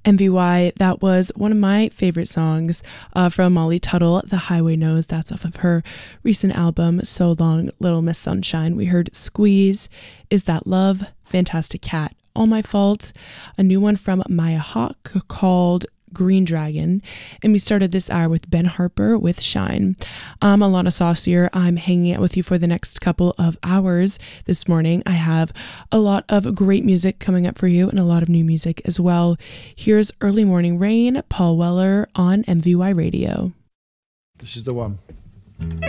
MVY, that was one of my favorite songs from Molly Tuttle, The Highway Knows. That's off of her recent album, So Long, Little Miss Sunshine. We heard Squeeze, Is That Love, Fantastic Cat, All My Fault, a new one from Maya Hawke called Green Dragon, and we started this hour with Ben Harper with Shine. I'm Alana Saucier. I'm hanging out with you for the next couple of hours this morning. I have a lot of great music coming up for you and a lot of new music as well. Here's Early Morning Rain, Paul Weller on MVY Radio. This is the one.